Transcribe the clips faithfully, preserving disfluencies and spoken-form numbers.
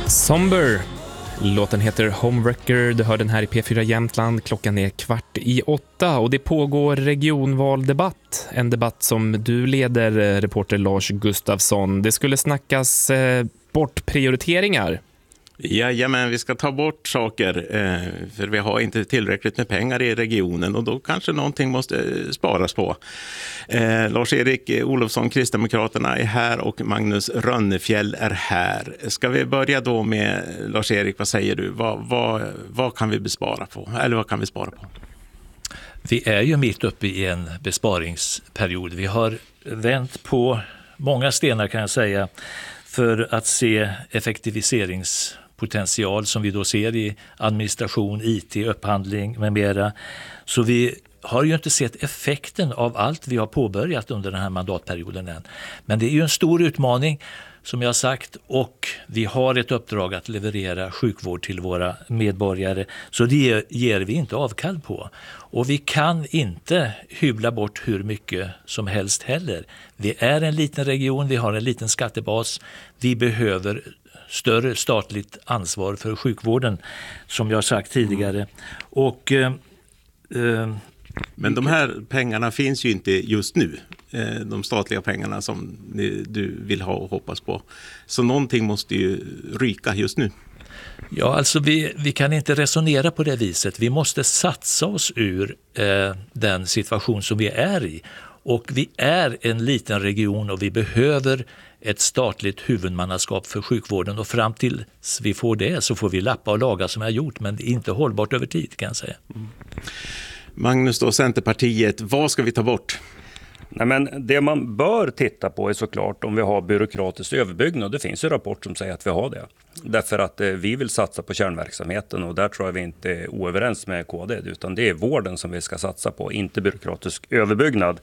Somber. Låten heter Homewrecker. Du hör den här i P fyra Jämtland. Klockan är kvart i åtta och det pågår regionvaldebatt. En debatt som du leder, reporter Lars Gustafsson. Det skulle snackas eh, bort prioriteringar. Jajamän, vi ska ta bort saker eh, för vi har inte tillräckligt med pengar i regionen och då kanske någonting måste sparas på. Eh, Lars-Erik Olofsson, Kristdemokraterna, är här och Magnus Rönnefjäll är här. Ska vi börja då med Lars-Erik, vad säger du? Vad, vad, vad kan vi bespara på? Eller vad kan vi spara på? Vi är ju mitt uppe i en besparingsperiod. Vi har vänt på många stenar kan jag säga för att se effektiviseringspotential som vi då ser i administration, I T, upphandling med mera. Så vi har ju inte sett effekten av allt vi har påbörjat under den här mandatperioden än. Men det är ju en stor utmaning som jag har sagt och vi har ett uppdrag att leverera sjukvård till våra medborgare. Så det ger vi inte avkall på. Och vi kan inte hybla bort hur mycket som helst heller. Vi är en liten region, vi har en liten skattebas. Vi behöver större statligt ansvar för sjukvården som jag har sagt tidigare. Och... Eh, eh, Men de här pengarna finns ju inte just nu, de statliga pengarna som du vill ha och hoppas på. Så någonting måste ju ryka just nu. Ja, alltså vi, vi kan inte resonera på det viset. Vi måste satsa oss ur eh, den situation som vi är i. Och vi är en liten region och vi behöver ett statligt huvudmannaskap för sjukvården. Och fram tills vi får det så får vi lappa och laga som jag har gjort. Men det är inte hållbart över tid kan jag säga. Mm. Magnus då, Centerpartiet, vad ska vi ta bort? Nej, men det man bör titta på är såklart om vi har byråkratisk överbyggnad. Det finns ju en rapport som säger att vi har det. Därför att eh, vi vill satsa på kärnverksamheten och där tror jag vi inte är oöverens med K D. Utan det är vården som vi ska satsa på, inte byråkratisk överbyggnad.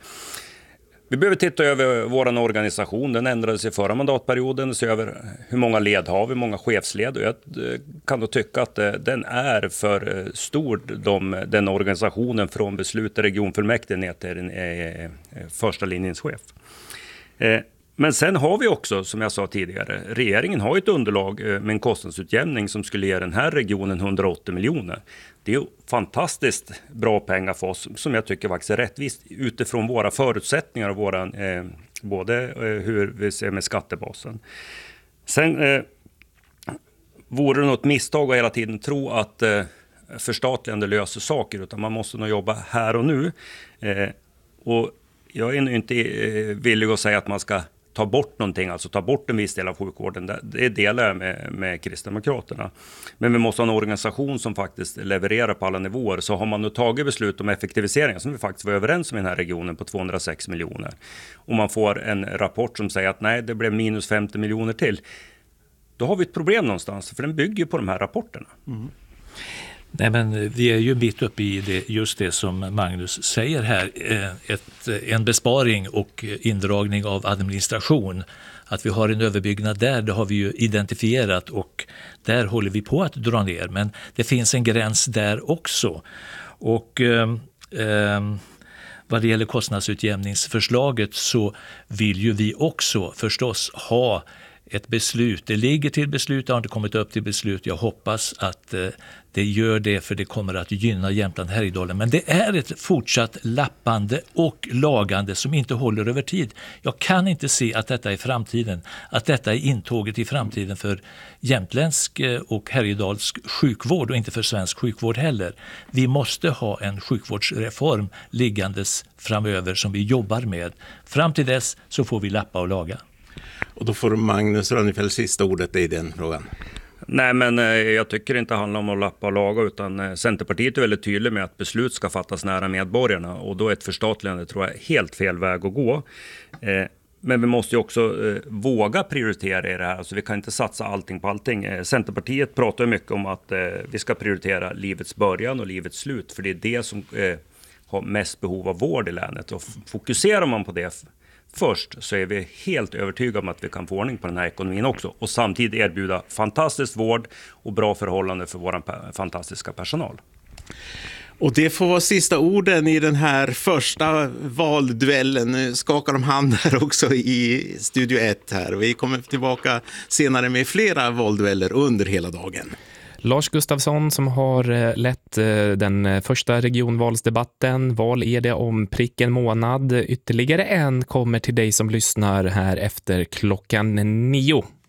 Vi behöver titta över vår organisation. Den ändrades i förra mandatperioden. Se över hur många led har vi, hur många chefsled. Och jag kan då tycka att den är för stor, de, den organisationen från beslut i regionfullmäktige ner till den eh, första linjens chef. Eh, men sen har vi också, som jag sa tidigare, regeringen har ett underlag med en kostnadsutjämning som skulle ge den här regionen hundraåttio miljoner. Det är fantastiskt bra pengar för oss som jag tycker faktiskt är rättvist utifrån våra förutsättningar och våra, eh, både eh, hur vi ser med skattebasen. Sen eh, vore det något misstag att hela tiden tro att eh, förstatligande löser saker utan man måste nog jobba här och nu. Eh, och jag är nu inte eh, villig att säga att man ska ta bort någonting, alltså ta bort en viss del av sjukvården. Det delar jag med, med Kristdemokraterna. Men vi måste ha en organisation som faktiskt levererar på alla nivåer. Så har man nu tagit beslut om effektivisering som vi faktiskt var överens om i den här regionen på tvåhundrasex miljoner. Och man får en rapport som säger att nej, det blev minus femtio miljoner till. Då har vi ett problem någonstans för den bygger på de här rapporterna. Mm. Nej, men vi är ju mitt uppe i det, just det som Magnus säger här. Ett, en besparing och indragning av administration. Att vi har en överbyggnad där, det har vi ju identifierat och där håller vi på att dra ner. Men det finns en gräns där också. Och eh, vad det gäller kostnadsutjämningsförslaget så vill ju vi också förstås ha ett beslut. Det ligger till beslut, det har inte kommit upp till beslut. Jag hoppas att eh, det gör det för det kommer att gynna Jämtland Härjedalen. Men det är ett fortsatt lappande och lagande som inte håller över tid. Jag kan inte se att detta är framtiden. Att detta är intåget i framtiden för jämtländsk och härjedalsk sjukvård och inte för svensk sjukvård heller. Vi måste ha en sjukvårdsreform liggandes framöver som vi jobbar med. Fram till dess så får vi lappa och laga. Och då får Magnus Rönnefjäll sista ordet i den frågan. Nej, men eh, jag tycker det inte handlar om att lappa och laga utan eh, Centerpartiet är väldigt tydlig med att beslut ska fattas nära medborgarna och då är ett förstatligande tror jag helt fel väg att gå. Eh, men vi måste ju också eh, våga prioritera i det här, alltså vi kan inte satsa allting på allting. Eh, Centerpartiet pratar mycket om att eh, vi ska prioritera livets början och livets slut för det är det som eh, har mest behov av vård i länet och f- fokuserar man på det först så är vi helt övertygade om att vi kan få ordning på den här ekonomin också och samtidigt erbjuda fantastisk vård och bra förhållande för vår fantastiska personal. Och det får vara sista orden i den här första valduellen. Nu skakar de hand här också i Studio ett här. Vi kommer tillbaka senare med flera valdueller under hela dagen. Lars Gustafsson som har lett den första regionvalsdebatten. Val är det om prick en månad. Ytterligare en kommer till dig som lyssnar här efter klockan nio.